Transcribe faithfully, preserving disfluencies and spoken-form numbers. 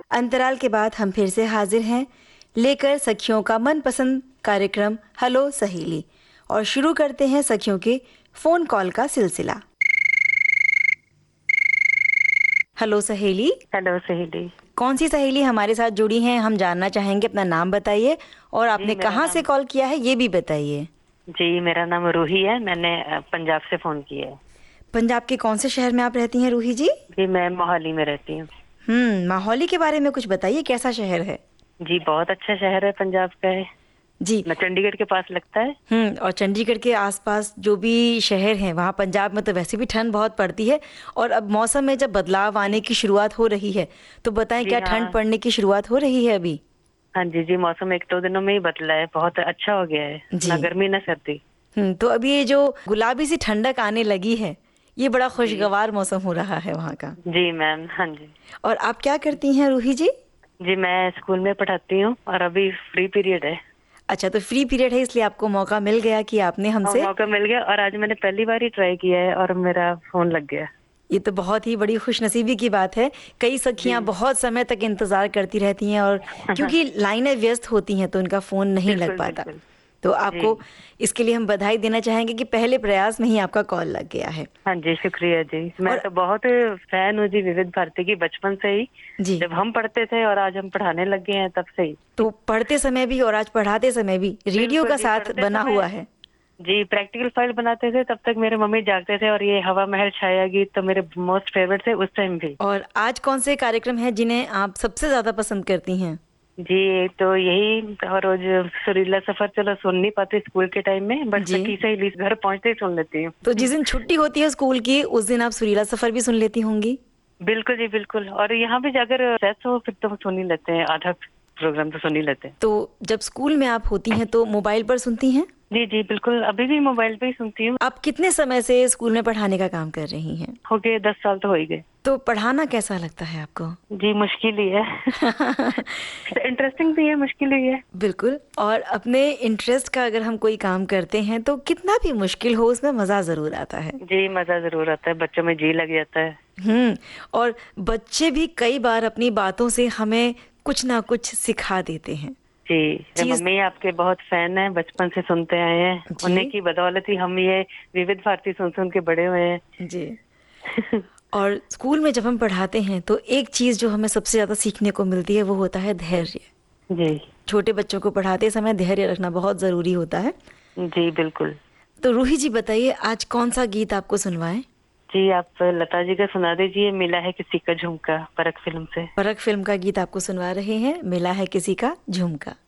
अंतराल के बाद हम फिर से हाजिर हैं लेकर सखियों का मनपसंद कार्यक्रम हेलो सहेली और शुरू करते हैं सखियों के फोन कॉल का सिलसिला। हेलो सहेली। हेलो सहेली। कौन सी सहेली हमारे साथ जुड़ी हैं हम जानना चाहेंगे। अपना नाम बताइए और आपने कहाँ से कॉल किया है ये भी बताइए। जी मेरा नाम रूही है, मैंने पंजाब से फोन किया है। पंजाब के कौन से शहर में आप रहती हैं रूही जी? जी मैं मोहाली में रहती हूँ। हम्म माहौली के बारे में कुछ बताइए, कैसा शहर है? जी बहुत अच्छा शहर है, पंजाब का है जी। ना, चंडीगढ़ के पास लगता है। हम्म और चंडीगढ़ के आसपास जो भी शहर हैं वहाँ पंजाब में तो वैसे भी ठंड बहुत पड़ती है और अब मौसम में जब बदलाव आने की शुरुआत हो रही है तो बताएं क्या हाँ। ठंड पड़ने की शुरुआत हो रही है अभी? हाँ जी जी मौसम एक दो दिनों में ही बदला है, बहुत अच्छा हो गया है, ना गर्मी ना सर्दी। हम्म तो अभी ये जो गुलाबी सी ठंडक आने लगी है ये बड़ा खुशगवार मौसम हो रहा है वहाँ का। जी मैम। हाँ जी। और आप क्या करती हैं रूही जी? जी मैं स्कूल में पढ़ाती हूँ और अभी फ्री पीरियड है। अच्छा, तो फ्री पीरियड है इसलिए आपको मौका मिल गया कि आपने हमसे मौका मिल गया और आज मैंने पहली बार ही ट्राई किया है और मेरा फोन लग गया। ये तो बहुत ही बड़ी खुशनसीबी की बात है। कई सखियां बहुत समय तक इंतजार करती रहती हैं और क्योंकि लाइनें व्यस्त होती हैं तो उनका फोन नहीं लग पाता। तो आपको इसके लिए हम बधाई देना चाहेंगे कि पहले प्रयास में ही आपका कॉल लग गया है। हाँ जी शुक्रिया जी। मैं और... तो बहुत फैन हूँ जी विविध भारती की बचपन से ही जी। जब हम पढ़ते थे और आज हम पढ़ाने लग गए हैं तब से ही। तो पढ़ते समय भी और आज पढ़ाते समय भी रेडियो का साथ बना हुआ है। जी प्रैक्टिकल फाइल बनाते थे तब तक मेरे मम्मी जागते थे और ये हवा महल छाया गीत तो मेरे मोस्ट फेवरेट थे उस टाइम भी। और आज कौन से कार्यक्रम हैं जिन्हें आप सबसे ज्यादा पसंद करती हैं? जी तो यही रोज सुरीला सफर, चलो सुन नहीं पाते स्कूल के टाइम में बट सखी सहेली घर पहुंचते ही सुन लेती हूँ। तो जिस दिन छुट्टी होती है स्कूल की उस दिन आप सुरीला सफर भी सुन लेती होंगी? बिल्कुल जी बिल्कुल। और यहाँ भी जाकर रेस्ट हो फिर तो सुन ही लेते हैं, आधा प्रोग्राम तो सुन ही लेते हैं। तो जब स्कूल में आप होती हैं तो मोबाइल पर सुनती हैं? जी जी बिल्कुल, अभी भी मोबाइल पे ही सुनती हूँ। आप कितने समय से स्कूल में पढ़ाने का काम कर रही हैं? हो गए दस साल तो हो ही गए। तो पढ़ाना कैसा लगता है आपको? जी मुश्किल ही है। इंटरेस्टिंग भी है, मुश्किल ही है। बिल्कुल। और अपने इंटरेस्ट का अगर हम कोई काम करते हैं तो कितना भी मुश्किल हो उसमें मजा जरूर आता है। जी मजा जरूर आता है, बच्चों में जी लग जाता है। हम्म और बच्चे भी कई बार अपनी बातों से हमें कुछ ना कुछ सिखा देते हैं। जी मम्मी आपके बहुत फैन है, बचपन से सुनते आए हैं, उन्हीं की बदौलत ही हम ये विविध भारती सुन सुन के बड़े हुए हैं। जी। और स्कूल में जब हम पढ़ाते हैं तो एक चीज जो हमें सबसे ज्यादा सीखने को मिलती है वो होता है धैर्य। जी छोटे बच्चों को पढ़ाते समय धैर्य रखना बहुत जरूरी होता है। जी बिल्कुल। तो रूही जी बताइए आज कौन सा गीत आपको सुनवाएं? जी आप लता जी का सुना दीजिए, मिला है किसी का झुमका, परख फिल्म से। परख फिल्म का गीत आपको सुनवा रहे हैं, मिला है किसी का झुमका।